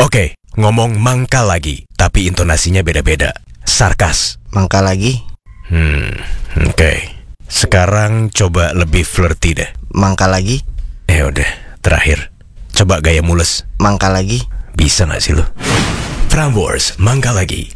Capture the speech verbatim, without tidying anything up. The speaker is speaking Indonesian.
Oke, ngomong mangkal lagi, tapi intonasinya beda-beda. Sarkas. Mangkal lagi. Hmm, oke. Sekarang coba lebih flirty deh. Mangkal lagi. Eh udah, terakhir. Coba gaya mules. Mangkal lagi. Bisa gak sih lo? Prambors, mangkal lagi.